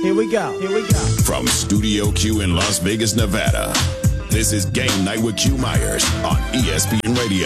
Here we go. From Studio Q in Las Vegas, Nevada, this is Game Night with Q Myers on ESPN Radio.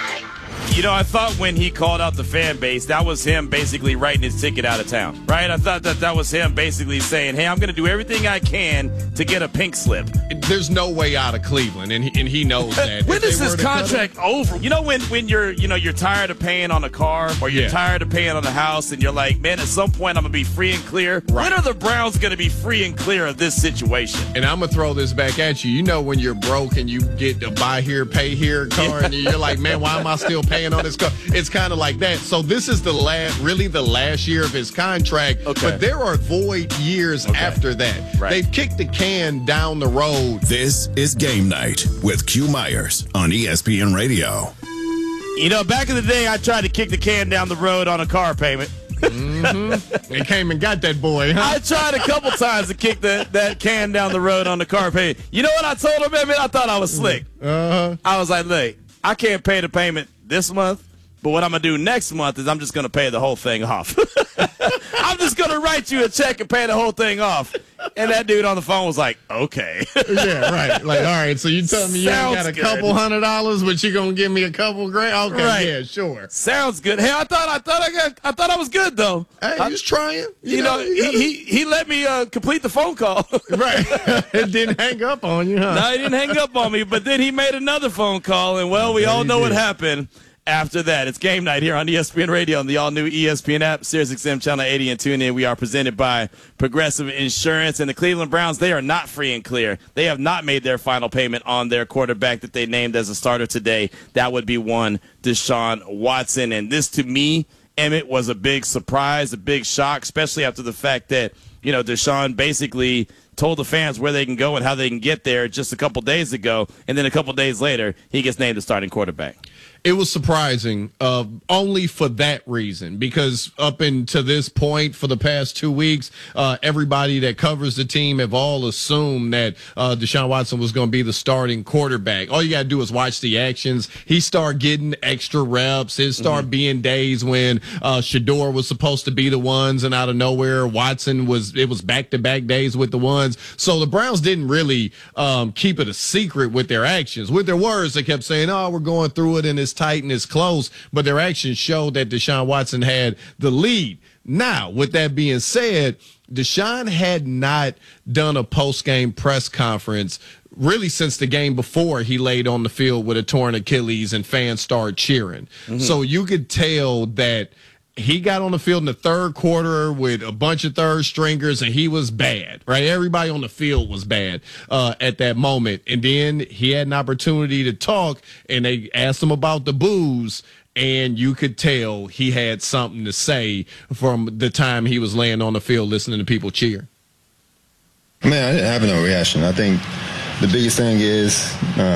You know, I thought when he called out the fan base, that was him basically writing his ticket out of town, right? I thought that was him basically saying, hey, I'm going to do everything I can to get a pink slip. There's no way out of Cleveland, and he knows that. When is this contract over? You know, when you're tired of paying on a car or you're tired of paying on a house and you're like, man, at some point I'm going to be free and clear. Right. When are the Browns going to be free and clear of this situation? And I'm going to throw this back at you. You know when you're broke and you get a buy here, pay here car, and you're like, man, why am I still paying on this car? It's kind of like that. So this is the last year of his contract. Okay. But there are void years after that. Right. They've kicked the can down the road. This is Game Night with Q Myers on ESPN Radio. You know, back in the day, I tried to kick the can down the road on a car payment. Mm-hmm. They came and got that boy, huh? I tried a couple times to kick that can down the road on the car payment. You know what I told him, man? I thought I was slick. I was like, look, I can't pay the payment this month. But what I'm going to do next month is I'm just going to pay the whole thing off. I'm just going to write you a check and pay the whole thing off. And that dude on the phone was like, okay. Yeah, right. Like, all right, so you tell me you ain't got a couple $100, but you're going to give me a couple grand? Okay, right. Yeah, sure. Sounds good. Hey, I thought I was good, though. Hey, he was trying. You know, he let me complete the phone call. Right. It didn't hang up on you, huh? No, he didn't hang up on me, but then he made another phone call, and, well, we all know what happened. After that, it's Game Night here on ESPN Radio on the all-new ESPN app, SiriusXM Channel 80 and TuneIn. We are presented by Progressive Insurance. And the Cleveland Browns, they are not free and clear. They have not made their final payment on their quarterback that they named as a starter today. That would be one Deshaun Watson. And this, to me, Emmett, was a big surprise, a big shock, especially after the fact that, you know, Deshaun basically told the fans where they can go and how they can get there just a couple days ago. And then a couple days later, he gets named the starting quarterback. It was surprising, only for that reason, because up until this point, for the past 2 weeks, everybody that covers the team have all assumed that Deshaun Watson was going to be the starting quarterback. All you got to do is watch the actions. He started getting extra reps. It started being days when Shador was supposed to be the ones, and out of nowhere, it was back-to-back days with the ones. So the Browns didn't really keep it a secret with their actions. With their words, they kept saying, oh, we're going through it, and it's tight and it's close, but their actions showed that Deshaun Watson had the lead. Now, with that being said, Deshaun had not done a post-game press conference really since the game before he laid on the field with a torn Achilles and fans started cheering. So you could tell that he got on the field in the third quarter with a bunch of third stringers, and he was bad, right? Everybody on the field was bad at that moment. And then he had an opportunity to talk, and they asked him about the boos, and you could tell he had something to say from the time he was laying on the field listening to people cheer. Man, I didn't have no reaction. I think the biggest thing is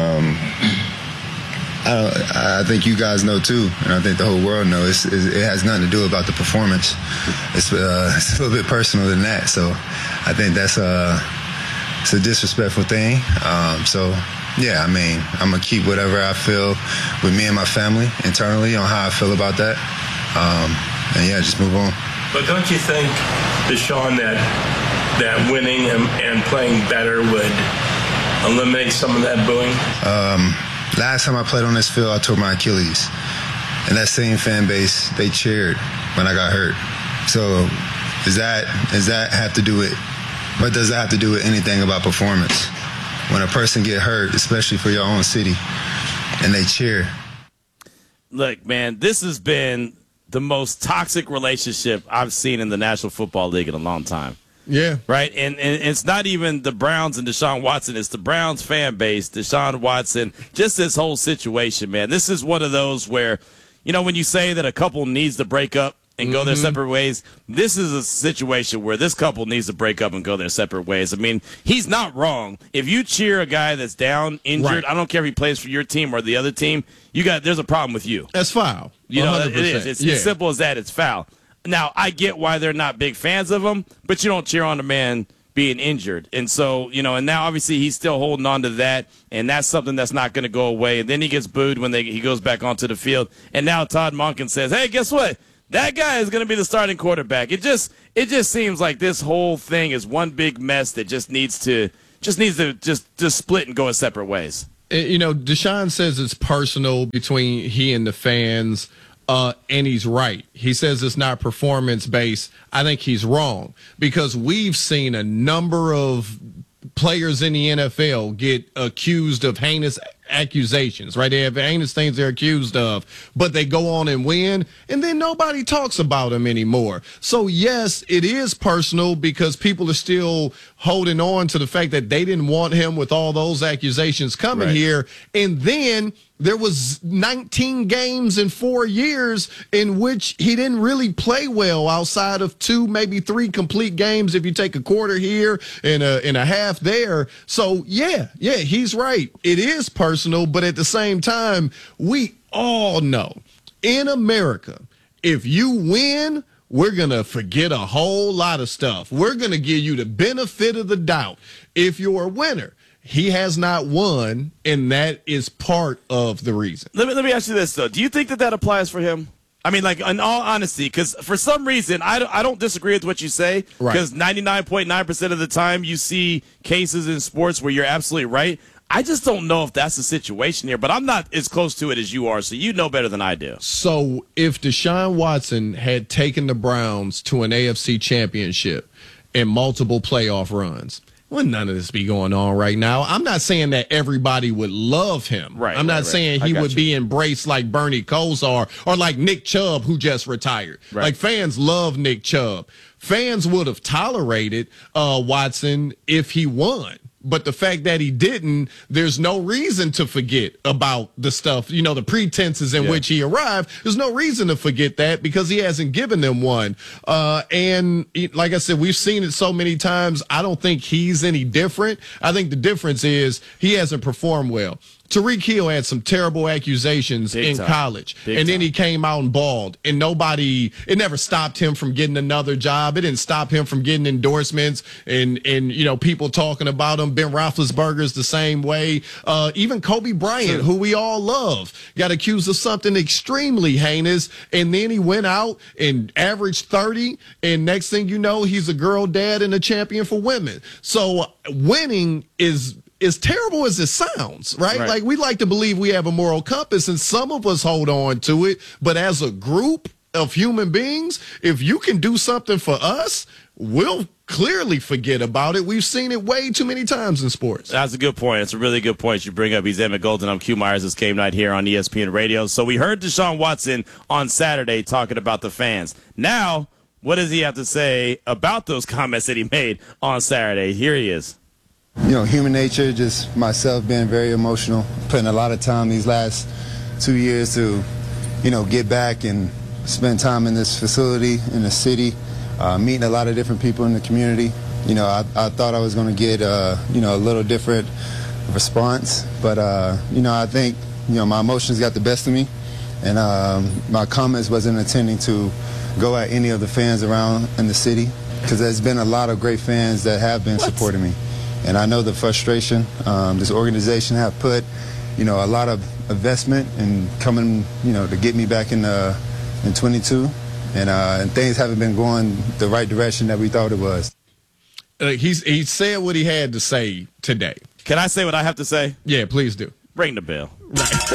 I think you guys know too, and I think the whole world knows. It has nothing to do about the performance. It's a little bit personal than that. So I think it's a disrespectful thing. So yeah, I mean, I'm gonna keep whatever I feel with me and my family internally on how I feel about that. And yeah, just move on. But don't you think, Deshaun, that winning and playing better would eliminate some of that booing? Last time I played on this field, I tore my Achilles. And that same fan base, they cheered when I got hurt. So does that have to do with, what does that have to do with anything about performance? When a person get hurt, especially for your own city, and they cheer. Look, man, this has been the most toxic relationship I've seen in the National Football League in a long time. Yeah. Right? And it's not even the Browns and Deshaun Watson. It's the Browns fan base, Deshaun Watson, just this whole situation, man. This is one of those where, you know, when you say that a couple needs to break up and go their separate ways, this is a situation where this couple needs to break up and go their separate ways. I mean, he's not wrong. If you cheer a guy that's down, injured, I don't care if he plays for your team or the other team, there's a problem with you. That's foul. You know, it is. It's as simple as that. It's foul. Now, I get why they're not big fans of him, but you don't cheer on a man being injured. And so, you know, and now obviously he's still holding on to that, and that's something that's not going to go away. And then he gets booed when he goes back onto the field. And now Todd Monken says, hey, guess what? That guy is going to be the starting quarterback. It just seems like this whole thing is one big mess that just needs to split and go in separate ways. You know, Deshaun says it's personal between he and the fans, and he's right. He says it's not performance-based. I think he's wrong because we've seen a number of players in the NFL get accused of heinous accusations, right? They have heinous things they're accused of, but they go on and win, and then nobody talks about them anymore. So, yes, it is personal because people are still holding on to the fact that they didn't want him with all those accusations coming here. And then there was 19 games in 4 years in which he didn't really play well outside of 2, maybe 3 complete games if you take a quarter here and a half there. So, yeah, he's right. It is personal, but at the same time, we all know in America, if you win, we're going to forget a whole lot of stuff. We're going to give you the benefit of the doubt if you're a winner. He has not won, and that is part of the reason. Let me ask you this, though. Do you think that applies for him? I mean, like, in all honesty, because for some reason, I don't disagree with what you say, because 99.9% of the time you see cases in sports where you're absolutely right. I just don't know if that's the situation here, but I'm not as close to it as you are, so you know better than I do. So if Deshaun Watson had taken the Browns to an AFC championship and multiple playoff runs, well, none of this be going on right now. I'm not saying that everybody would love him. I'm not saying he would be embraced like Bernie Kosar or like Nick Chubb, who just retired. Like, fans love Nick Chubb. Fans would have tolerated Watson if he won. But the fact that he didn't, there's no reason to forget about the stuff, you know, the pretenses in which he arrived. There's no reason to forget that because he hasn't given them one. And like I said, we've seen it so many times. I don't think he's any different. I think the difference is he hasn't performed well. Tariq Hill had some terrible accusations in college, and then he came out and balled, and it never stopped him from getting another job. It didn't stop him from getting endorsements and you know, people talking about him. Ben Roethlisberger's the same way. Even Kobe Bryant, who we all love, got accused of something extremely heinous, and then he went out and averaged 30, and next thing you know, he's a girl dad and a champion for women. So winning is as terrible as it sounds, right? Like, we like to believe we have a moral compass, and some of us hold on to it. But as a group of human beings, if you can do something for us, we'll clearly forget about it. We've seen it way too many times in sports. That's a good point. It's a really good point you bring up. He's Emmett Golden. I'm Q Myers. It's Game Night here on ESPN Radio. So we heard Deshaun Watson on Saturday talking about the fans. Now, what does he have to say about those comments that he made on Saturday? Here he is. You know, human nature, just myself being very emotional, putting a lot of time these last 2 years to, you know, get back and spend time in this facility, in the city, meeting a lot of different people in the community. You know, I thought I was going to get, you know, a little different response, but, you know, I think, you know, my emotions got the best of me, and my comments wasn't intending to go at any of the fans around in the city, because there's been a lot of great fans that have been supporting me. And I know the frustration this organization have put, you know, a lot of investment in coming, you know, to get me back in 22, and things haven't been going the right direction that we thought it was. He said what he had to say today. Can I say what I have to say? Yeah, please do. Ring the bell. That's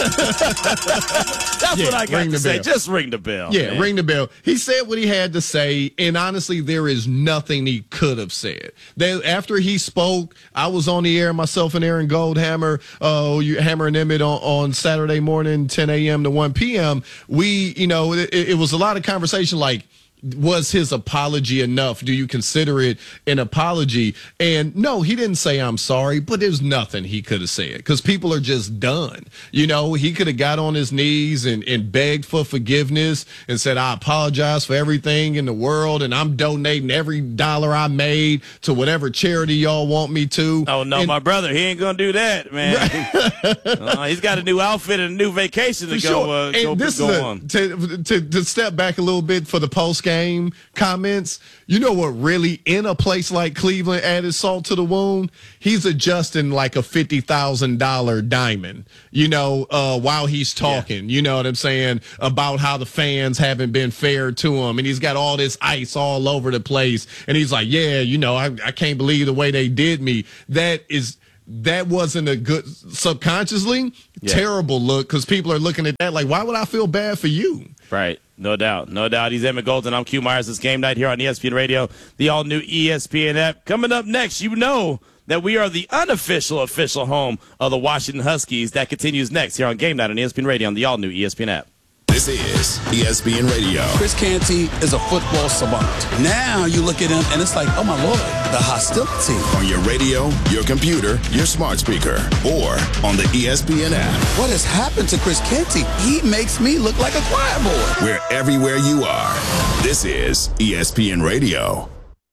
what I got to say. Just ring the bell. Yeah, man. Ring the bell. He said what he had to say, and honestly, there is nothing he could have said. After he spoke, I was on the air, myself and Aaron Goldhammer, Hammer and Emmett on Saturday morning, 10 a.m. to 1 p.m. We, you know, it was a lot of conversation like, was his apology enough? Do you consider it an apology? And no, he didn't say I'm sorry, but there's nothing he could have said because people are just done. You know, he could have got on his knees and begged for forgiveness and said, I apologize for everything in the world, and I'm donating every dollar I made to whatever charity y'all want me to. Oh, no, my brother, he ain't going to do that, man. He's got a new outfit and a new vacation to go on. To step back a little bit for the post game post-game comments, you know what really, in a place like Cleveland, added salt to the wound? He's adjusting like a $50,000 diamond, while he's talking, you know what I'm saying, about how the fans haven't been fair to him. And he's got all this ice all over the place. And he's like, I can't believe the way they did me. That wasn't a good, subconsciously, terrible look, because people are looking at that like, why would I feel bad for you? Right. No doubt. No doubt. He's Emmett Golden. I'm Q Myers. It's Game Night here on ESPN Radio, the all-new ESPN app. Coming up next, you know that we are the unofficial official home of the Washington Huskies. That continues next here on Game Night on ESPN Radio on the all-new ESPN app. This is ESPN Radio. Chris Canty is a football savant. Now you look at him and it's like, oh my Lord, the hostility. On your radio, your computer, your smart speaker, or on the ESPN app. What has happened to Chris Canty? He makes me look like a choir boy. We're everywhere you are. This is ESPN Radio.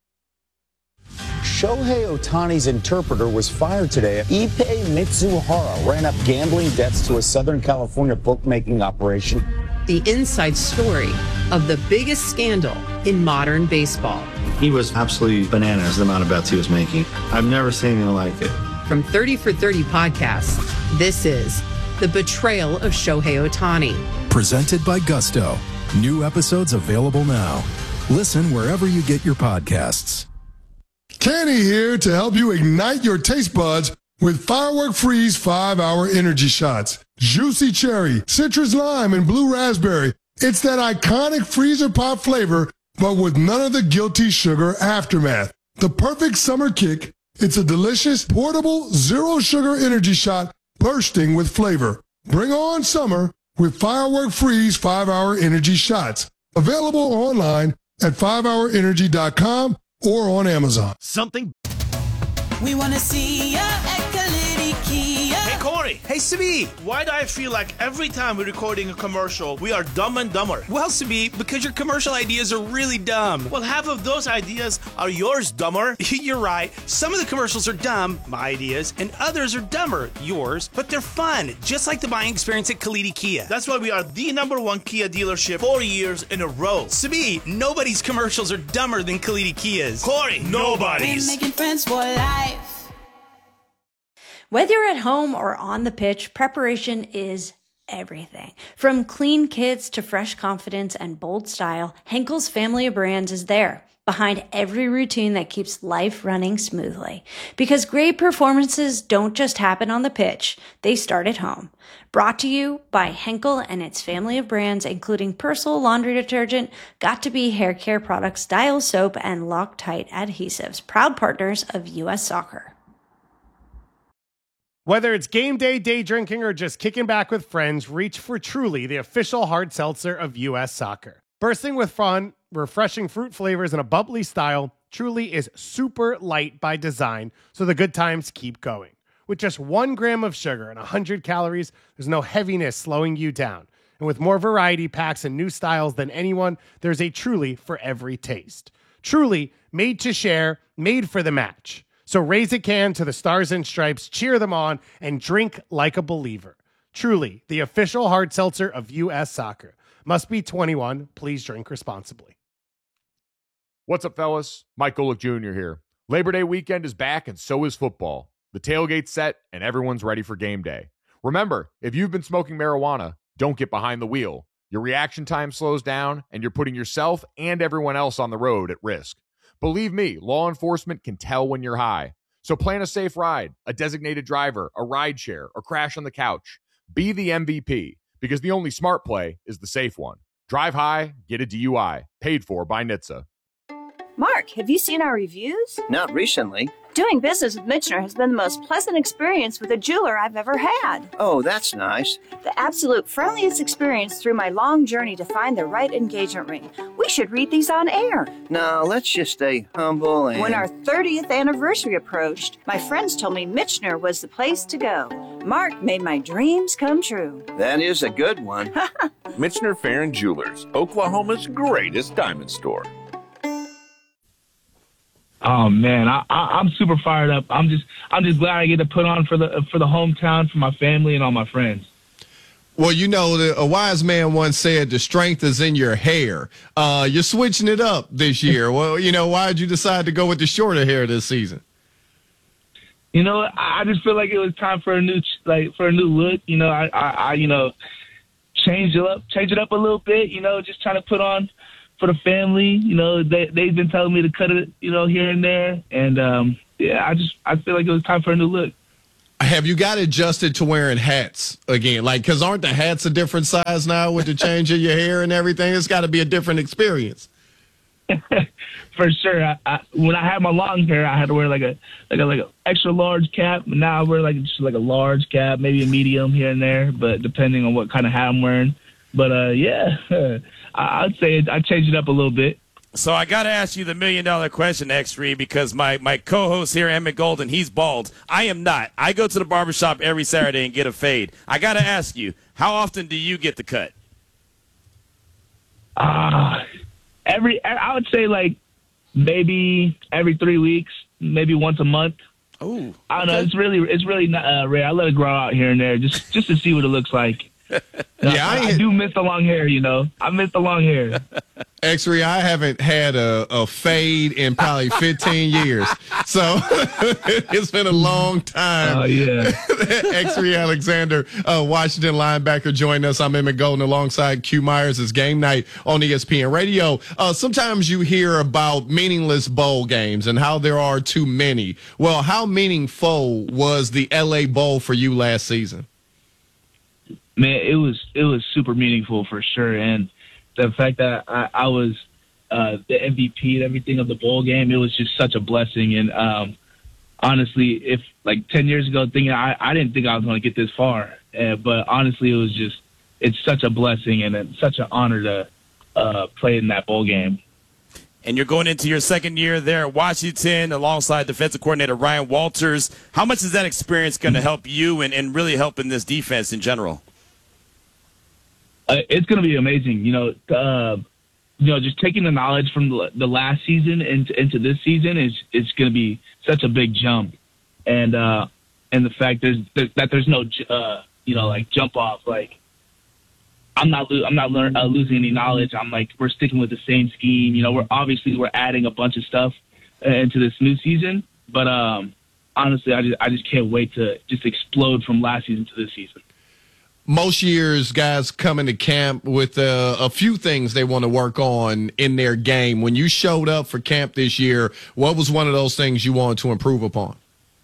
Shohei Ohtani's interpreter was fired today. Ippei Mitsuhara ran up gambling debts to a Southern California bookmaking operation. The inside story of the biggest scandal in modern baseball. He was absolutely bananas, the amount of bets he was making. I've never seen anything like it. From 30 for 30 podcasts, this is The Betrayal of Shohei Ohtani. Presented by Gusto. New episodes available now. Listen wherever you get your podcasts. Kenny here to help you ignite your taste buds with Firework Freeze 5-Hour Energy Shots. Juicy cherry, citrus lime, and blue raspberry. It's that iconic freezer pop flavor, but with none of the guilty sugar aftermath. The perfect summer kick. It's a delicious, portable, zero-sugar energy shot bursting with flavor. Bring on summer with Firework Freeze 5-Hour Energy Shots. Available online at 5hourenergy.com or on Amazon. We want to see ya at Kalidi Kia. Hey, Corey. Hey, Sabi. Why do I feel like every time we're recording a commercial, we are dumb and dumber? Well, Sabi, because your commercial ideas are really dumb. Well, half of those ideas are yours, dumber. You're right. Some of the commercials are dumb, my ideas, and others are dumber, yours, but they're fun, just like the buying experience at Kalidi Kia. That's why we are the #1 Kia dealership 4 years in a row. Sabi, nobody's commercials are dumber than Kalidi Kia's. Corey, nobody's. We're making friends for life. Whether you're at home or on the pitch, preparation is everything. From clean kits to fresh confidence and bold style, Henkel's family of brands is there, behind every routine that keeps life running smoothly. Because great performances don't just happen on the pitch, they start at home. Brought to you by Henkel and its family of brands, including Persil laundry detergent, Got2b hair care products, Dial soap, and Loctite adhesives, proud partners of U.S. Soccer. Whether it's game day, day drinking, or just kicking back with friends, reach for Truly, the official hard seltzer of U.S. Soccer. Bursting with fun, refreshing fruit flavors, and a bubbly style, Truly is super light by design, so the good times keep going. With just 1 gram of sugar and 100 calories, there's no heaviness slowing you down. And with more variety packs and new styles than anyone, there's a Truly for every taste. Truly, made to share, made for the match. So raise a can to the Stars and Stripes, cheer them on, and drink like a believer. Truly, the official hard seltzer of U.S. Soccer. Must be 21. Please drink responsibly. What's up, fellas? Mike Golick Jr. here. Labor Day weekend is back, and so is football. The tailgate's set, and everyone's ready for game day. Remember, if you've been smoking marijuana, don't get behind the wheel. Your reaction time slows down, and you're putting yourself and everyone else on the road at risk. Believe me, law enforcement can tell when you're high. So plan a safe ride, a designated driver, a ride share, or crash on the couch. Be the MVP, because the only smart play is the safe one. Drive high, get a DUI. Paid for by NHTSA. Mark, have you seen our reviews? Not recently. Doing business with Michener has been the most pleasant experience with a jeweler I've ever had. Oh, that's nice. The absolute friendliest experience through my long journey to find the right engagement ring. We should read these on air. No, let's just stay humble and... When our 30th anniversary approached, my friends told me Michener was the place to go. Mark made my dreams come true. That is a good one. Michener Farron Jewelers, Oklahoma's greatest diamond store. Oh man, I'm super fired up. I'm just glad I get to put on for the hometown, for my family and all my friends. Well, you know, a wise man once said the strength is in your hair. You're switching it up this year. Well, you know, why did you decide to go with the shorter hair this season? You know, I just feel like it was time for a new look. You know, I change it up a little bit. You know, just trying to put on for the family. You know, they've been telling me to cut it, you know, here and there, and I feel like it was time for a new look. Have you got adjusted to wearing hats again? Like, because aren't the hats a different size now with the change of your hair and everything? It's got to be a different experience. For sure. When I had my long hair, I had to wear like a extra large cap. Now I wear just a large cap, maybe a medium here and there, but depending on what kind of hat I'm wearing. But I'd say I changed it up a little bit. So I got to ask you the $1 million question, X3, because my co-host here, Emmett Golden, he's bald. I am not. I go to the barbershop every Saturday and get a fade. I got to ask you, how often do you get the cut? I would say maybe every 3 weeks, maybe once a month. Oh, I don't know. It's really not rare. I let it grow out here and there just to see what it looks like. I do miss the long hair. You know, I miss the long hair. X3, I haven't had a fade in probably 15 years, so it's been a long time. Oh yeah. X3 Alexander, Washington linebacker, joined us. I'm Emmett Golden alongside Q Myers. It's game night on ESPN Radio. Sometimes you hear about meaningless bowl games and how there are too many. Well, how meaningful was the LA Bowl for you last season? Man, it was super meaningful for sure, and the fact that I was the MVP and everything of the bowl game, it was just such a blessing. And honestly, if 10 years ago, I didn't think I was going to get this far, but honestly, it's such a blessing and it's such an honor to play in that bowl game. And you're going into your second year there at Washington alongside defensive coordinator Ryan Walters. How much is that experience going to help you and really help in this defense in general? It's going to be amazing. Just taking the knowledge from the last season into this season is going to be such a big jump, and the fact that there's no jump off. I'm not losing any knowledge. We're sticking with the same scheme. We're adding a bunch of stuff into this new season, but honestly, I just can't wait to just explode from last season to this season. Most years, guys come into camp with a few things they want to work on in their game. When you showed up for camp this year, what was one of those things you wanted to improve upon?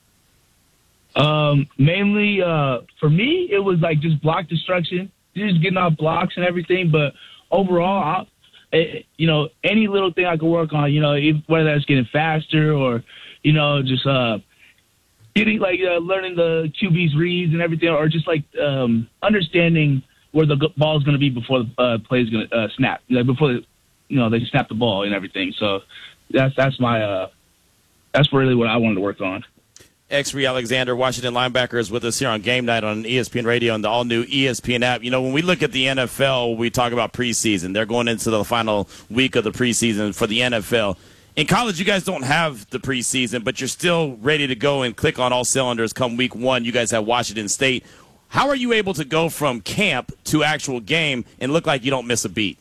Mainly, for me, it was just block destruction, just getting off blocks and everything. But overall, any little thing I could work on, whether that's getting faster or, just getting learning the QB's reads and everything, or just understanding where the ball is going to be before the play is going to snap, before they snap the ball and everything. So that's really what I wanted to work on. X3 Alexander, Washington linebacker, is with us here on Game Night on ESPN Radio and the all-new ESPN app. When we look at the NFL, we talk about preseason. They're going into the final week of the preseason for the NFL. In college, you guys don't have the preseason, but you're still ready to go and click on all cylinders come week one. You guys have Washington State. How are you able to go from camp to actual game and look like you don't miss a beat?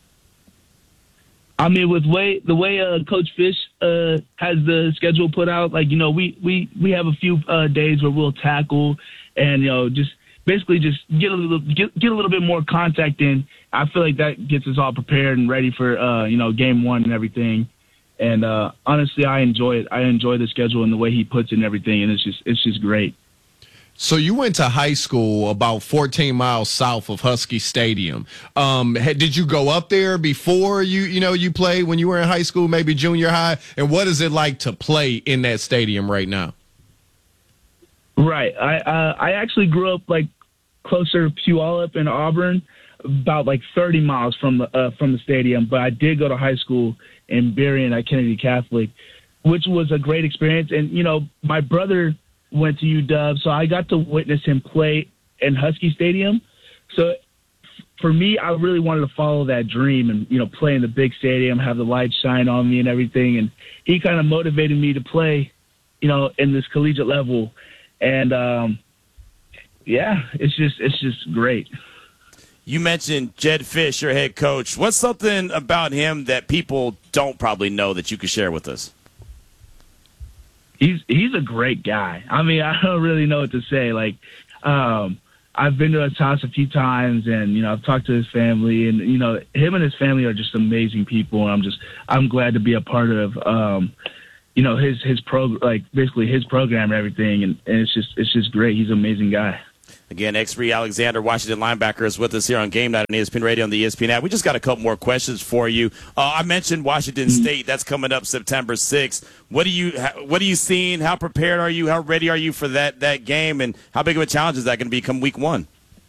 I mean, with the way Coach Fish has the schedule put out, we have a few days where we'll tackle and just basically just get a little bit more contact in. I feel like that gets us all prepared and ready for game one and everything. And honestly, I enjoy it. I enjoy the schedule and the way he puts it and everything, and it's just great. So you went to high school about 14 miles south of Husky Stadium. Did you go up there before you played when you were in high school, maybe junior high? And what is it like to play in that stadium right now? Right. I actually grew up closer to Puyallup in Auburn, about 30 miles from the stadium. But I did go to high school in Berrien at Kennedy Catholic, which was a great experience. And my brother went to UW, so I got to witness him play in Husky Stadium. So for me, I really wanted to follow that dream and, play in the big stadium, have the lights shine on me and everything. And he kind of motivated me to play, in this collegiate level. And, it's just great. You mentioned Jedd Fisch, your head coach. What's something about him that people don't probably know that you could share with us? He's a great guy. I mean, I don't really know what to say. Like, I've been to his house a few times, and I've talked to his family, and him and his family are just amazing people. And I'm glad to be a part of his basically his program and everything. And it's just great. He's an amazing guy. Again, X-Ray Alexander, Washington linebacker, is with us here on Game Night on ESPN Radio and the ESPN app. We just got a couple more questions for you. I mentioned Washington State. That's coming up September 6th. What are you seeing? How prepared are you? How ready are you for that game? And how big of a challenge is that going to be come week 1?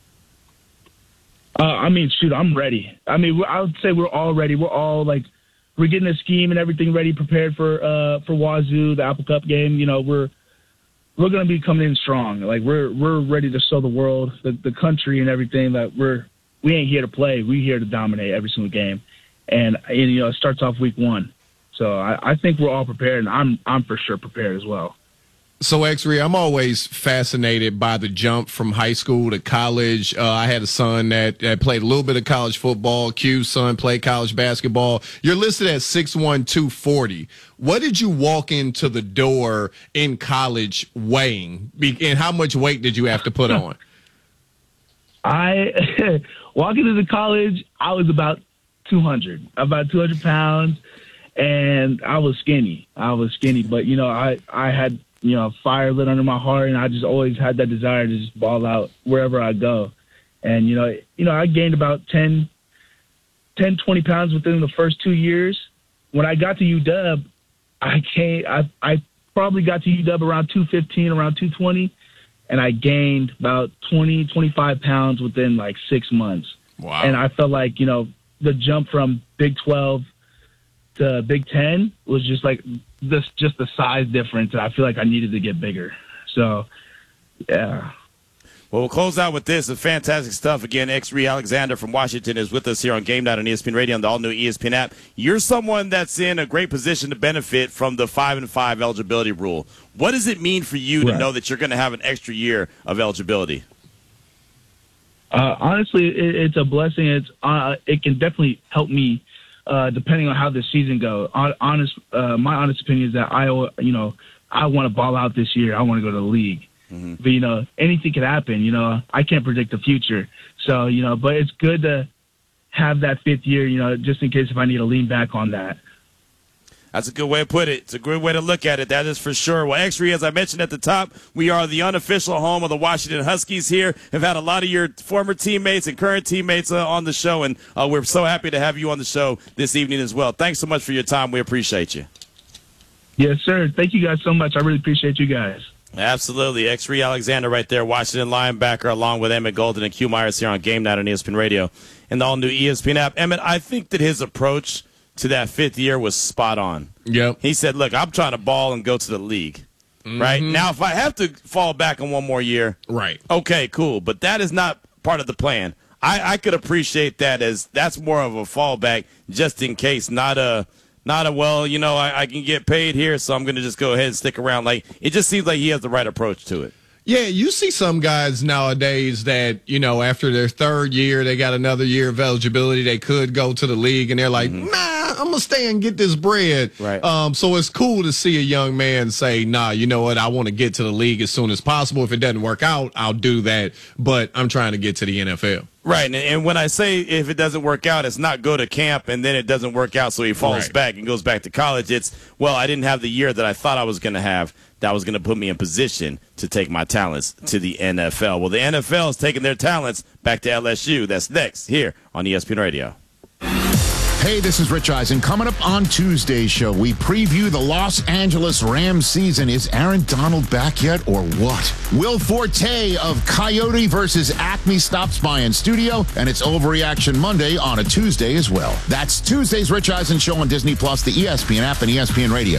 I'm ready. I would say we're all ready. We're all we're getting a scheme and everything ready, prepared for Wazoo, the Apple Cup game. We're going to be coming in strong. We're ready to show the world, the country and everything that we ain't here to play. We're here to dominate every single game. And it starts off week 1. So I think we're all prepared, and I'm for sure prepared as well. So, X-Ray, I'm always fascinated by the jump from high school to college. I had a son that played a little bit of college football. Q's son played college basketball. You're listed at 6'1", 240. What did you walk into the door in college weighing, and how much weight did you have to put on? I walking into college, I was about 200 pounds, and I was skinny. But I had fire lit under my heart, and I just always had that desire to just ball out wherever I go. And I gained about 10, 20 pounds within the first 2 years. When I got to UW, I probably got to UW around 215, around 220, and I gained about 20, 25 pounds within 6 months. Wow. And I felt like, the jump from Big 12 to Big 10 was just the size difference, and I feel like I needed to get bigger. So, yeah. Well, we'll close out with this. It's fantastic stuff. Again, X-Ray Alexander from Washington is with us here on Game Night on ESPN Radio and the all-new ESPN app. You're someone that's in a great position to benefit from the 5-5 eligibility rule. What does it mean for you to know that you're going to have an extra year of eligibility? Honestly, it's a blessing. It can definitely help me. Depending on how this season goes, my honest opinion is that I want to ball out this year. I want to go to the league. Mm-hmm. But anything could happen. I can't predict the future. So but it's good to have that 5th year. Just in case if I need to lean back on that. That's a good way to put it. It's a good way to look at it. That is for sure. Well, X-Ray, as I mentioned at the top, we are the unofficial home of the Washington Huskies here. Have had a lot of your former teammates and current teammates on the show, and we're so happy to have you on the show this evening as well. Thanks so much for your time. We appreciate you. Yes, sir. Thank you guys so much. I really appreciate you guys. Absolutely. X-Ray Alexander right there, Washington linebacker, along with Emmett Golden and Q Myers here on Game Night on ESPN Radio and the all-new ESPN app. Emmett, I think that his approach to that 5th year was spot on. Yep. He said, look, I'm trying to ball and go to the league. Mm-hmm. Right? Now, if I have to fall back on one more year, right? Okay, cool. But that is not part of the plan. I could appreciate that as that's more of a fallback just in case, not a well, I can get paid here, so I'm going to just go ahead and stick around. It just seems like he has the right approach to it. Yeah, you see some guys nowadays that, after their 3rd year, they got another year of eligibility. They could go to the league, and they're like, nah, I'm going to stay and get this bread. Right. So it's cool to see a young man say, nah, you know what, I want to get to the league as soon as possible. If it doesn't work out, I'll do that. But I'm trying to get to the NFL. Right, and when I say if it doesn't work out, it's not go to camp and then it doesn't work out, so he falls back and goes back to college. It's, I didn't have the year that I thought I was going to have that was going to put me in position to take my talents to the NFL. Well, the NFL is taking their talents back to LSU. That's next here on ESPN Radio. Hey, this is Rich Eisen. Coming up on Tuesday's show, we preview the Los Angeles Rams season. Is Aaron Donald back yet or what? Will Forte of Coyote versus Acme stops by in studio, and it's Overreaction Monday on a Tuesday as well. That's Tuesday's Rich Eisen Show on Disney+, the ESPN app, and ESPN Radio.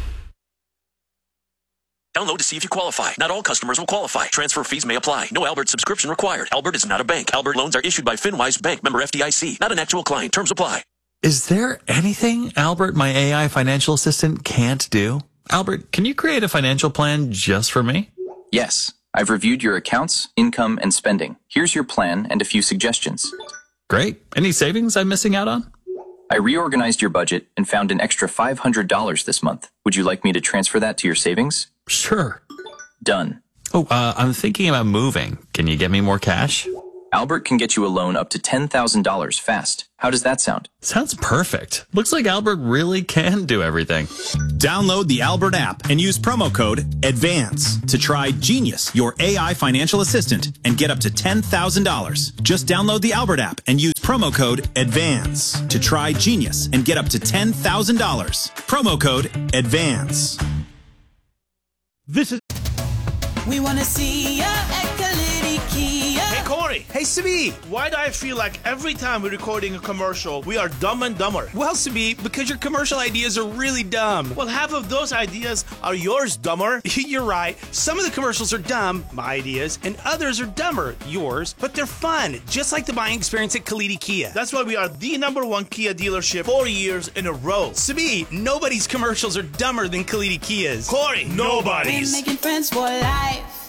Download to see if you qualify. Not all customers will qualify. Transfer fees may apply. No Albert subscription required. Albert is not a bank. Albert loans are issued by FinWise Bank, member FDIC. Not an actual client. Terms apply. Is there anything Albert, my AI financial assistant, can't do? Albert, can you create a financial plan just for me? Yes. I've reviewed your accounts, income, and spending. Here's your plan and a few suggestions. Great. Any savings I'm missing out on? I reorganized your budget and found an extra $500 this month. Would you like me to transfer that to your savings? Sure. Done. Oh, I'm thinking about moving. Can you get me more cash? Albert can get you a loan up to $10,000 fast. How does that sound? Sounds perfect. Looks like Albert really can do everything. Download the Albert app and use promo code ADVANCE to try Genius, your AI financial assistant, and get up to $10,000. Just download the Albert app and use promo code ADVANCE to try Genius and get up to $10,000. Promo code ADVANCE. This is... We want to see ya at Kalidi Kia. Hey, Corey. Hey, Sabi. Why do I feel like every time we're recording a commercial, we are dumb and dumber? Well, Sabi, because your commercial ideas are really dumb. Well, half of those ideas are yours, dumber. You're right. Some of the commercials are dumb, my ideas, and others are dumber, yours, but they're fun, just like the buying experience at Kalidi Kia. That's why we are the #1 Kia dealership 4 years in a row. Sabi, nobody's commercials are dumber than Kalidi Kia's. Corey, nobody's. We're making friends for life.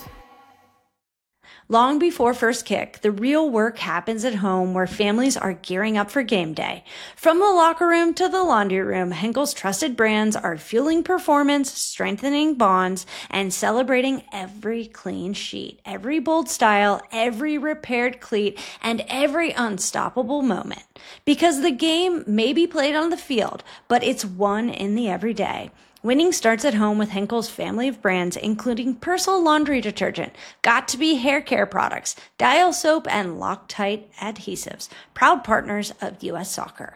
Long before first kick, the real work happens at home where families are gearing up for game day. From the locker room to the laundry room, Henkel's trusted brands are fueling performance, strengthening bonds, and celebrating every clean sheet, every bold style, every repaired cleat, and every unstoppable moment. Because the game may be played on the field, but it's won in the everyday. Winning starts at home with Henkel's family of brands, including Persil laundry detergent, Got2b hair care products, Dial soap, and Loctite adhesives, proud partners of U.S. Soccer.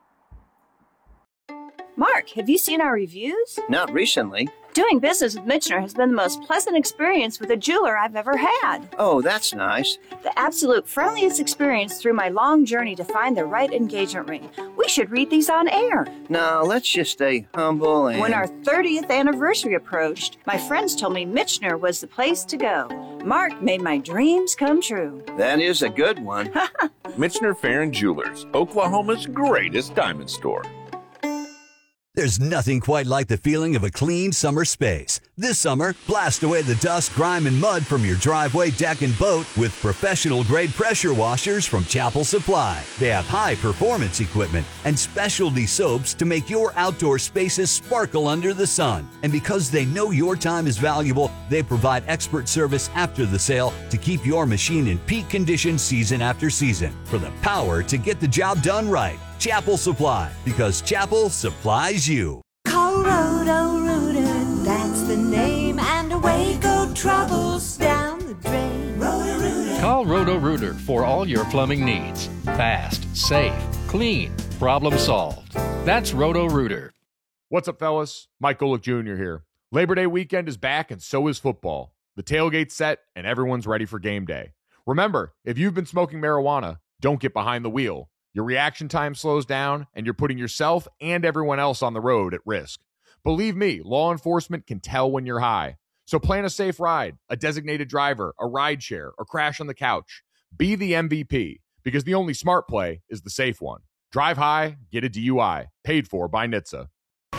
Mark, have you seen our reviews? Not recently. Doing business with Michener has been the most pleasant experience with a jeweler I've ever had. Oh, that's nice. The absolute friendliest experience through my long journey to find the right engagement ring. We should read these on air. No, let's just stay humble and... When our 30th anniversary approached, my friends told me Michener was the place to go. Mark made my dreams come true. That is a good one. Michener Fair & Jewelers, Oklahoma's greatest diamond store. There's nothing quite like the feeling of a clean summer space. This summer, blast away the dust, grime, and mud from your driveway, deck, and boat with professional-grade pressure washers from Chapel Supply. They have high-performance equipment and specialty soaps to make your outdoor spaces sparkle under the sun. And because they know your time is valuable, they provide expert service after the sale to keep your machine in peak condition season after season. For the power to get the job done right. Chapel Supply, because Chapel supplies you. Call Roto-Rooter, that's the name, and away go troubles down the drain. Roto-Rooter. Call Roto-Rooter for all your plumbing needs. Fast, safe, clean, problem solved. That's Roto-Rooter. What's up, fellas? Mike Golick Jr. here. Labor Day weekend is back, and so is football. The tailgate's set, and everyone's ready for game day. Remember, if you've been smoking marijuana, don't get behind the wheel. Your reaction time slows down, and you're putting yourself and everyone else on the road at risk. Believe me, law enforcement can tell when you're high. So plan a safe ride, a designated driver, a ride share, or crash on the couch. Be the MVP, because the only smart play is the safe one. Drive high, get a DUI. Paid for by NHTSA.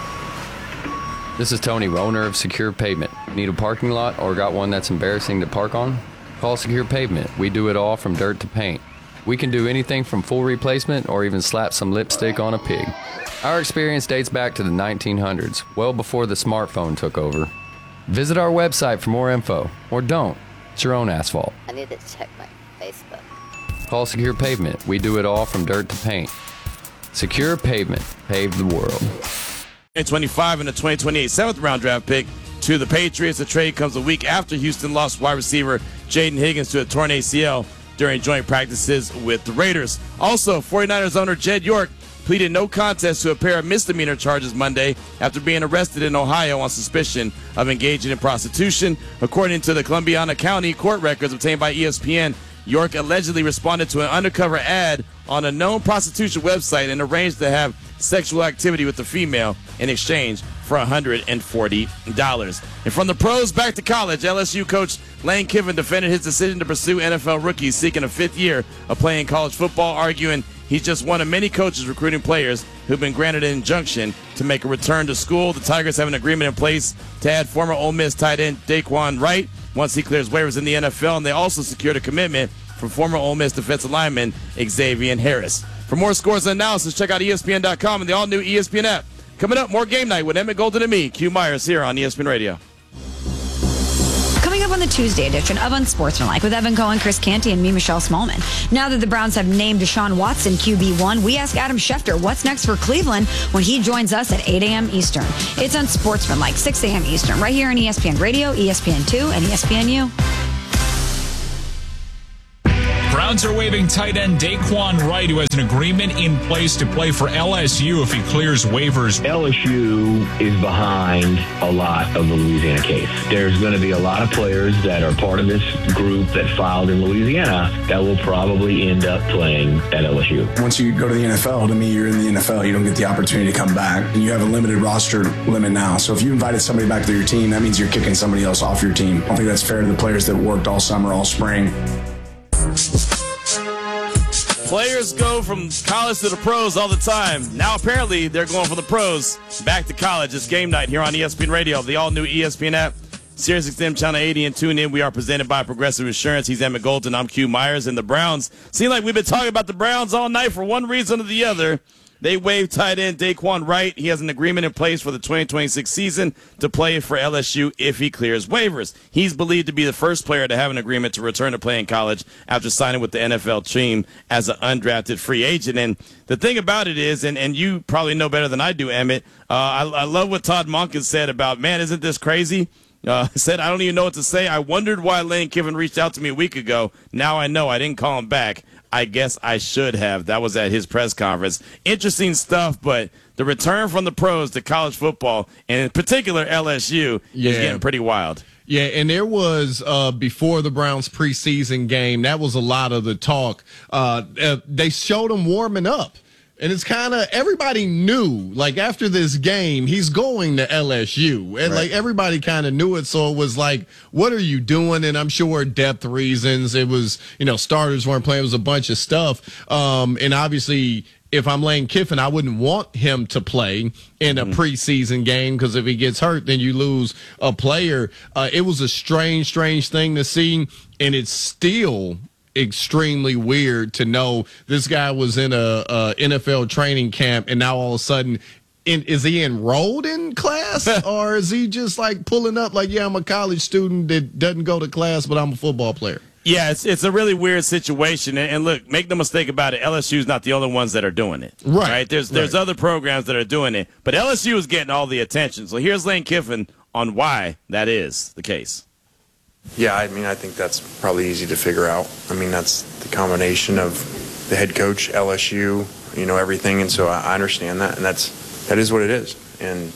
This is Tony, owner of Secure Pavement. Need a parking lot or got one that's embarrassing to park on? Call Secure Pavement. We do it all from dirt to paint. We can do anything from full replacement or even slap some lipstick on a pig. Our experience dates back to the 1900s, well before the smartphone took over. Visit our website for more info, or don't. It's your own asphalt. I need to check my Facebook. Call Secure Pavement. We do it all from dirt to paint. Secure Pavement. Pave the world. And 25 in the 2028 7th round draft pick to the Patriots. The trade comes a week after Houston lost wide receiver Jaden Higgins to a torn ACL during joint practices with the Raiders. Also, 49ers owner Jed York pleaded no contest to a pair of misdemeanor charges Monday after being arrested in Ohio on suspicion of engaging in prostitution. According to the Columbiana County court records obtained by ESPN, York allegedly responded to an undercover ad on a known prostitution website and arranged to have sexual activity with the female in exchange for $140. And from the pros back to college, LSU coach Lane Kiffin defended his decision to pursue NFL rookies seeking a fifth year of playing college football, arguing he's just one of many coaches recruiting players who've been granted an injunction to make a return to school. The Tigers have an agreement in place to add former Ole Miss tight end Daquan Wright once he clears waivers in the NFL. And they also secured a commitment from former Ole Miss defensive lineman Xavier Harris. For more scores and analysis, check out ESPN.com and the all-new ESPN app. Coming up, more Game Night with Emmett Golden and me, Q Myers, here on ESPN Radio. Coming up on the Tuesday edition of Unsportsmanlike with Evan Cohen, Chris Canty, and me, Michelle Smallman. Now that the Browns have named Deshaun Watson QB1, we ask Adam Schefter what's next for Cleveland when he joins us at 8 a.m. Eastern. It's Unsportsmanlike, 6 a.m. Eastern, right here on ESPN Radio, ESPN2, and ESPNU. Browns are waiving tight end Daquan Wright, who has an agreement in place to play for LSU if he clears waivers. LSU is behind a lot of the Louisiana case. There's going to be a lot of players that are part of this group that filed in Louisiana that will probably end up playing at LSU. Once you go to the NFL, to me, you're in the NFL. You don't get the opportunity to come back. And you have a limited roster limit now. So if you invited somebody back to your team, that means you're kicking somebody else off your team. I don't think that's fair to the players that worked all summer, all spring. Players go from college to the pros all the time. Now, apparently, they're going from the pros back to college. It's Game Night here on ESPN Radio, the all-new ESPN app, SiriusXM Channel 80, and tune in. We are presented by Progressive Insurance. He's Emmett Golden. I'm Q Myers. And the Browns, seem like we've been talking about the Browns all night for one reason or the other. They waived tight end Daquan Wright. He has an agreement in place for the 2026 season to play for LSU if he clears waivers. He's believed to be the first player to have an agreement to return to play in college after signing with the NFL team as an undrafted free agent. And the thing about it is, and you probably know better than I do, Emmett, I love what Todd Monken said about, man, isn't this crazy? Said, I don't even know what to say. I wondered why Lane Kiffin reached out to me a week ago. Now I know. I didn't call him back. I guess I should have. That was at his press conference. Interesting stuff, but the return from the pros to college football, and in particular LSU, is getting pretty wild. Yeah, and there was, before the Browns preseason game, that was a lot of the talk. They showed him warming up. And it's kind of, everybody knew, like, after this game, he's going to LSU. And, like, everybody kind of knew it. So it was like, what are you doing? And I'm sure depth reasons. It was, starters weren't playing. It was a bunch of stuff. And obviously, if I'm Lane Kiffin, I wouldn't want him to play in a preseason game because if he gets hurt, then you lose a player. It was a strange thing to see. And it's still extremely weird to know this guy was in a NFL training camp and now all of a sudden is he enrolled in class or is he just like pulling up like, yeah, I'm a college student that doesn't go to class, but I'm a football player? Yeah, it's a really weird situation. And look, make no mistake about it, LSU's not the only ones that are doing it. Right? There's other programs that are doing it, but LSU is getting all the attention. So here's Lane Kiffin on why that is the case. Yeah, I mean, I think that's probably easy to figure out. I mean, that's the combination of the head coach, LSU, everything. And so I understand that. And that is what it is. And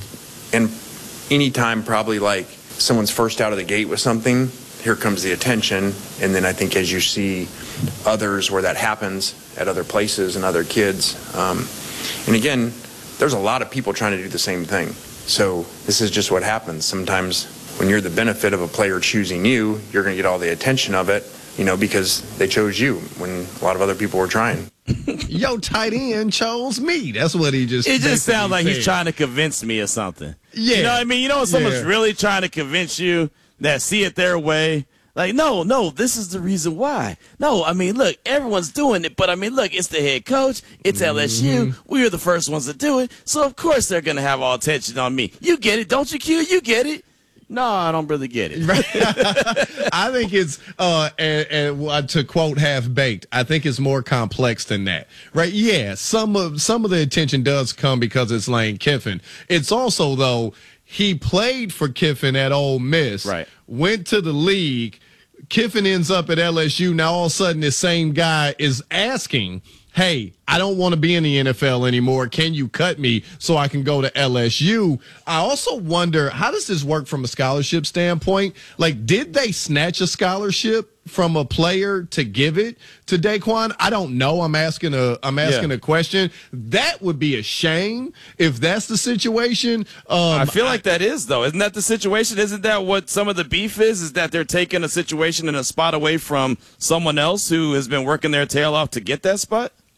any time probably like someone's first out of the gate with something, here comes the attention. And then I think as you see others where that happens at other places and other kids. And again, there's a lot of people trying to do the same thing. So this is just what happens. Sometimes when you're the benefit of a player choosing you, you're going to get all the attention of it, because they chose you when a lot of other people were trying. Yo, tight end chose me. That's what he just It just sounds like he's trying to convince me or something. Yeah. You know what I mean? When someone's really trying to convince you that see it their way. Like, no, this is the reason why. No, I mean, look, everyone's doing it, but I mean, look, it's the head coach. It's LSU. We were the first ones to do it. So, of course, they're going to have all attention on me. You get it, don't you, Q? You get it. No, I don't really get it. I think it's, and to quote Half Baked, I think it's more complex than that, right? Yeah, some of the attention does come because it's Lane Kiffin. It's also, though, he played for Kiffin at Ole Miss, went to the league. Kiffin ends up at LSU. Now, all of a sudden, this same guy is asking, hey, I don't want to be in the NFL anymore. Can you cut me so I can go to LSU? I also wonder, how does this work from a scholarship standpoint? Like, did they snatch a scholarship from a player to give it to Daquan? I don't know. I'm asking a question. That would be a shame if that's the situation. I feel like that is, though. Isn't that the situation? Isn't that what some of the beef is that they're taking a situation and a spot away from someone else who has been working their tail off to get that spot?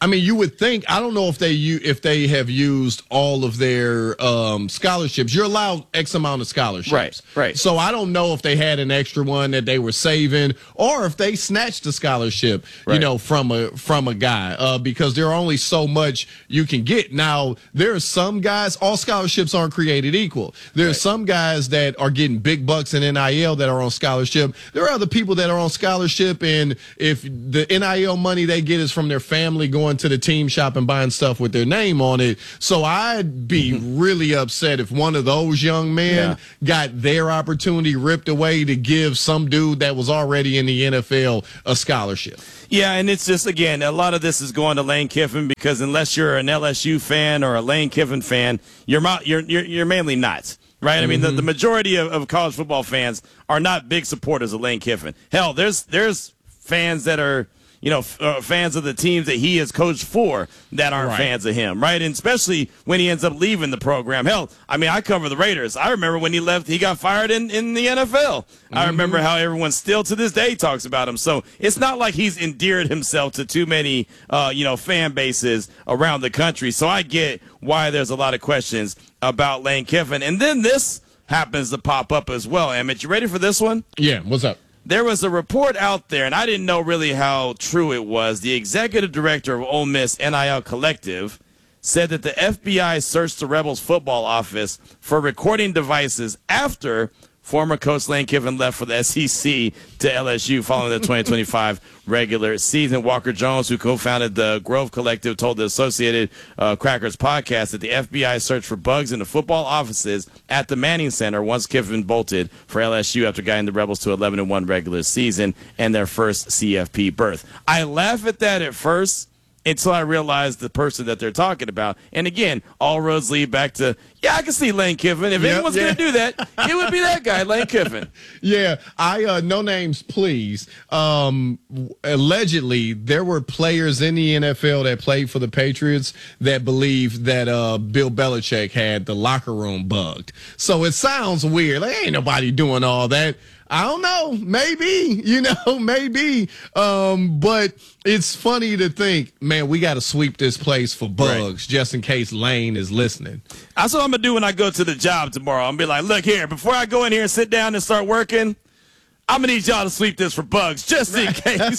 I mean, you would think, I don't know if they have used all of their scholarships. You're allowed X amount of scholarships. Right. So I don't know if they had an extra one that they were saving or if they snatched a scholarship, from a guy, because there are only so much you can get. Now, there are some guys, all scholarships aren't created equal. There are some guys that are getting big bucks in NIL that are on scholarship. There are other people that are on scholarship, and if the NIL money they get is from their family going to the team shop and buying stuff with their name on it. So I'd be really upset if one of those young men got their opportunity ripped away to give some dude that was already in the NFL a scholarship. Yeah, and it's just, again, a lot of this is going to Lane Kiffin because unless you're an LSU fan or a Lane Kiffin fan, you're mainly not. Right? I mean, the majority of college football fans are not big supporters of Lane Kiffin. Hell, there's fans that are, fans of the teams that he has coached for that aren't fans of him, right? And especially when he ends up leaving the program. Hell, I mean, I cover the Raiders. I remember when he left, he got fired in the NFL. I remember how everyone still to this day talks about him. So it's not like he's endeared himself to too many, fan bases around the country. So I get why there's a lot of questions about Lane Kiffin. And then this happens to pop up as well. Emmett, you ready for this one? Yeah, what's up? There was a report out there, and I didn't know really how true it was. The executive director of Ole Miss NIL Collective said that the FBI searched the Rebels football office for recording devices after former coach Lane Kiffin left for the SEC to LSU following the 2025 regular season. Walker Jones, who co-founded the Grove Collective, told the Associated Crackers podcast that the FBI searched for bugs in the football offices at the Manning Center once Kiffin bolted for LSU after guiding the Rebels to 11-1 regular season and their first CFP berth. I laugh at that at first until I realized the person that they're talking about. And again, all roads lead back to, I can see Lane Kiffin. If anyone's going to do that, it would be that guy, Lane Kiffin. Yeah, no names, please. Allegedly, there were players in the NFL that played for the Patriots that believed that Bill Belichick had the locker room bugged. So it sounds weird. Like, ain't nobody doing all that. I don't know. Maybe, maybe. But it's funny to think, man, we got to sweep this place for bugs just in case Lane is listening. That's what I'm going to do when I go to the job tomorrow. I'm going to be like, look here, before I go in here and sit down and start working, I'm going to need y'all to sweep this for bugs just in case.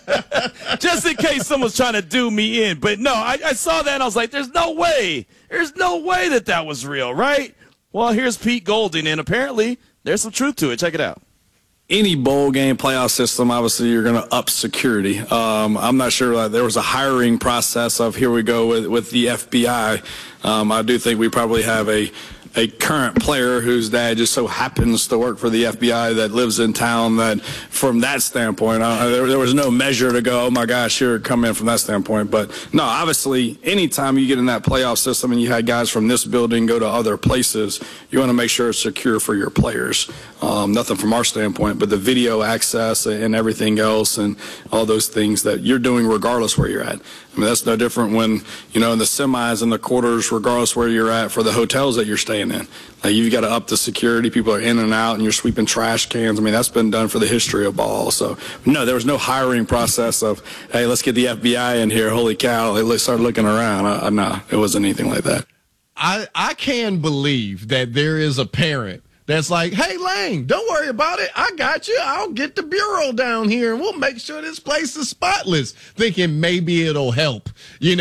Just in case someone's trying to do me in. But no, I saw that and I was like, there's no way. There's no way that was real, right? Well, here's Pete Golding, and apparently there's some truth to it. Check it out. Any bowl game playoff system, obviously, you're going to up security. I'm not sure that there was a hiring process of here we go with the FBI. I do think we probably have a current player whose dad just so happens to work for the FBI that lives in town, that from that standpoint, there was no measure to go, oh my gosh, here come in from that standpoint. But no, obviously, anytime you get in that playoff system and you had guys from this building go to other places, you want to make sure it's secure for your players. Nothing from our standpoint, but the video access and everything else and all those things that you're doing regardless where you're at. I mean, that's no different when, in the semis and the quarters, regardless where you're at, for the hotels that you're staying in. Like, you've got to up the security. People are in and out, and you're sweeping trash cans. I mean, that's been done for the history of ball. So, no, there was no hiring process of, hey, let's get the FBI in here. Holy cow, let's start looking around. No, it wasn't anything like that. I can believe that there is a parent that's like, hey, Lane, don't worry about it. I got you. I'll get the bureau down here, and we'll make sure this place is spotless, thinking maybe it'll help,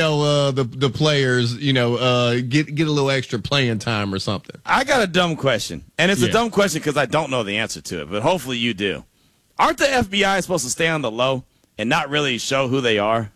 the players, get a little extra playing time or something. I got a dumb question, and it's a dumb question because I don't know the answer to it, but hopefully you do. Aren't the FBI supposed to stay on the low and not really show who they are?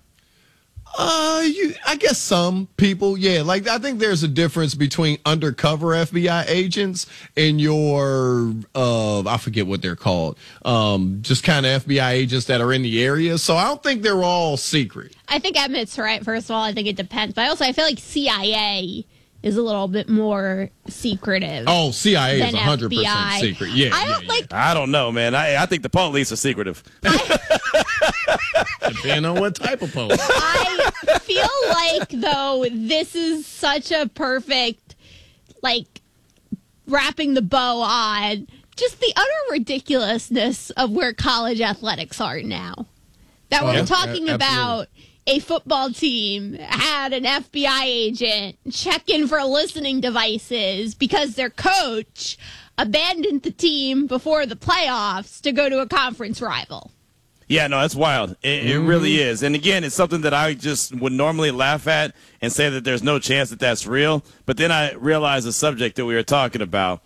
I guess some people, like, I think there's a difference between undercover FBI agents and your, I forget what they're called, just kind of FBI agents that are in the area. So I don't think they're all secret. I think Emmett's right. First of all, I think it depends. But I feel like CIA is a little bit more secretive. Oh, CIA is 100% FBI. secret. I don't know, man. I think the police are secretive. Depending on what type of police. I feel like, though, this is such a perfect, wrapping the bow on just the utter ridiculousness of where college athletics are now. That we're talking about, a football team had an FBI agent check in for listening devices because their coach abandoned the team before the playoffs to go to a conference rival. Yeah, no, that's wild. It really is. And again, it's something that I just would normally laugh at and say that there's no chance that that's real. But then I realized the subject that we were talking about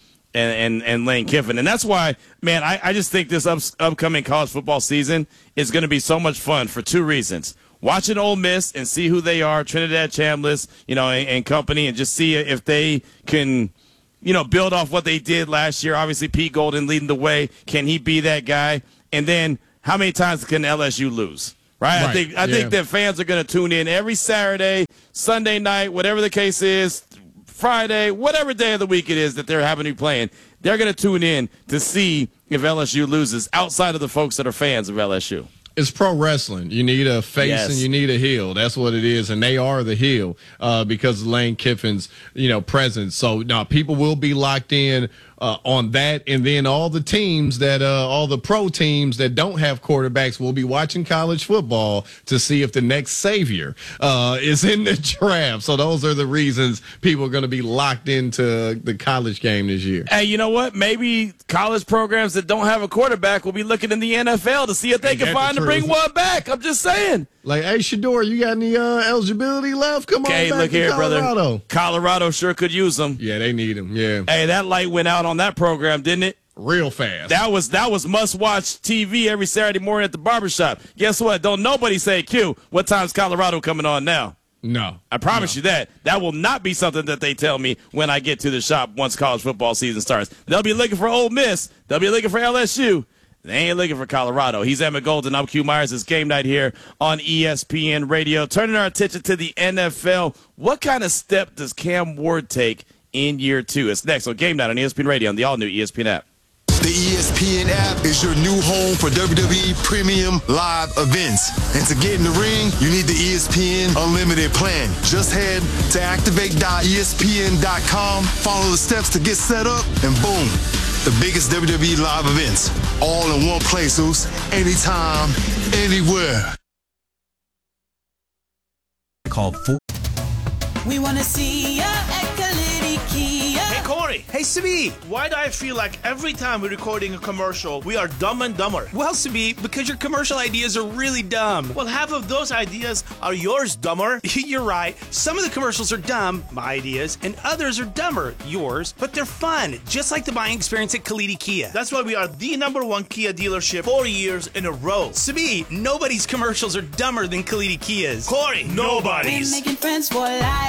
and Lane Kiffin. And that's why, man, I just think this upcoming college football season is going to be so much fun for two reasons. Watching Ole Miss and see who they are, Trinidad Chambliss, and company, and just see if they can, build off what they did last year. Obviously, Pete Golden leading the way. Can he be that guy? And then how many times can LSU lose? Right? I think that fans are going to tune in every Saturday, Sunday night, whatever the case is, Friday, whatever day of the week it is that they're having to be playing. They're going to tune in to see if LSU loses outside of the folks that are fans of LSU. It's pro wrestling. You need a face and you need a heel. That's what it is, and they are the heel because of Lane Kiffin's presence. So now people will be locked in on that, and then all the teams that all the pro teams that don't have quarterbacks will be watching college football to see if the next savior is in the draft. So those are the reasons people are going to be locked into the college game this year. Hey, you know what? Maybe college programs that don't have a quarterback will be looking in the NFL to see if they can find to bring one back. I'm just saying. Like, hey, Shador, you got any eligibility left? Come on back look to here, Colorado. Brother. Colorado sure could use them. Yeah, they need them. Yeah. Hey, that light went out on that program, didn't it? Real fast. That was must-watch TV every Saturday morning at the barbershop. Guess what? Don't nobody say, Q, what time's Colorado coming on now? No. I promise you that. That will not be something that they tell me when I get to the shop once college football season starts. They'll be looking for Ole Miss. They'll be looking for LSU. They ain't looking for Colorado. He's Emmett Golden. I'm Q Myers. It's game night here on ESPN Radio. Turning our attention to the NFL. What kind of step does Cam Ward take in year two? It's next on Game Night on ESPN Radio on the all-new ESPN app. The ESPN app is your new home for WWE Premium Live events. And to get in the ring, you need the ESPN Unlimited plan. Just head to activate.espn.com, follow the steps to get set up, and boom, the biggest WWE live events, all in one place, anytime, anywhere. We want to see ya at Kalidi Kia. Hey, Corey. Hey, Sabi. Why do I feel like every time we're recording a commercial, we are dumb and dumber? Well, Sabi, because your commercial ideas are really dumb. Well, half of those ideas are yours, dumber. You're right. Some of the commercials are dumb, my ideas, and others are dumber, yours, but they're fun, just like the buying experience at Kalidi Kia. That's why we are the #1 Kia dealership 4 years in a row. Sabi, nobody's commercials are dumber than Kalidi Kia's. Corey, nobody's. We're making friends for life.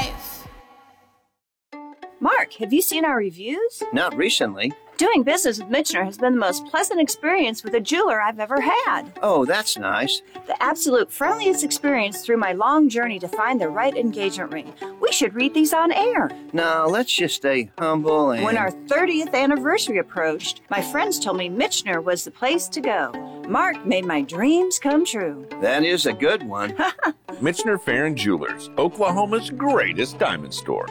Mark, have you seen our reviews? Not recently. Doing business with Michener has been the most pleasant experience with a jeweler I've ever had. Oh, that's nice. The absolute friendliest experience through my long journey to find the right engagement ring. We should read these on air. Now, let's just stay humble and... When our 30th anniversary approached, my friends told me Michener was the place to go. Mark made my dreams come true. That is a good one. Michener Farron Jewelers, Oklahoma's greatest diamond store.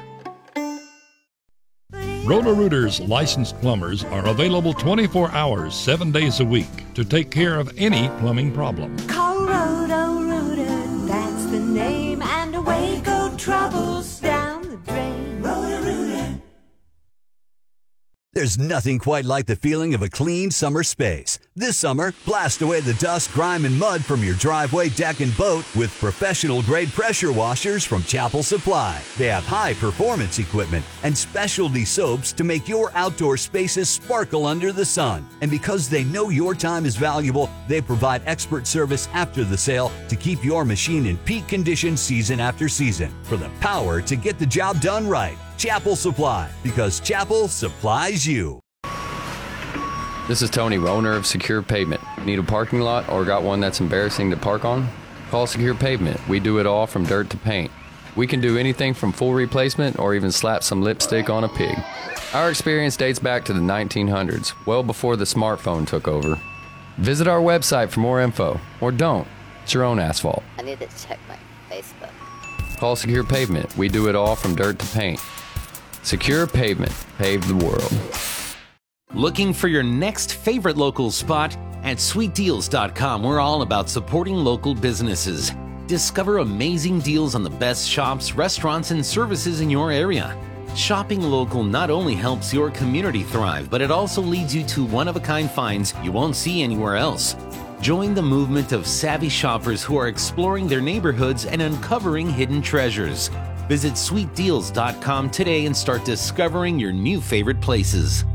Roto-Rooter's licensed plumbers are available 24 hours, 7 days a week to take care of any plumbing problem. Call Roto-Rooter, that's the name, and away go troubles down the drain. Roto-Rooter. There's nothing quite like the feeling of a clean summer space. This summer, blast away the dust, grime, and mud from your driveway, deck, and boat with professional-grade pressure washers from Chapel Supply. They have high-performance equipment and specialty soaps to make your outdoor spaces sparkle under the sun. And because they know your time is valuable, they provide expert service after the sale to keep your machine in peak condition season after season. For the power to get the job done right. Chapel Supply, because Chapel supplies you. This is Tony, owner of Secure Pavement. Need a parking lot or got one that's embarrassing to park on? Call Secure Pavement. We do it all from dirt to paint. We can do anything from full replacement or even slap some lipstick on a pig. Our experience dates back to the 1900s, well before the smartphone took over. Visit our website for more info, or don't. It's your own asphalt. I need to check my Facebook. Call Secure Pavement. We do it all from dirt to paint. Secure Pavement. Pave the world. Looking for your next favorite local spot? At sweetdeals.com, we're all about supporting local businesses. Discover amazing deals on the best shops, restaurants, and services in your area. Shopping local not only helps your community thrive, but it also leads you to one-of-a-kind finds you won't see anywhere else. Join the movement of savvy shoppers who are exploring their neighborhoods and uncovering hidden treasures. Visit sweetdeals.com today and start discovering your new favorite places.